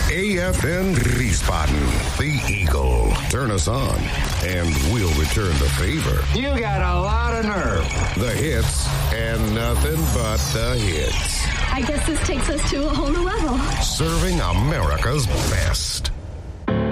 AFN Wiesbaden, the Eagle. Turn us on, and we'll return the favor. You got a lot of nerve. The hits, and nothing but the hits. I guess this takes us to a whole new level. Serving America's best.